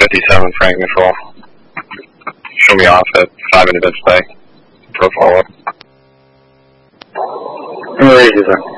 57 Frank Control. Show me off at 5 in the display. Go forward. Where is it, sir?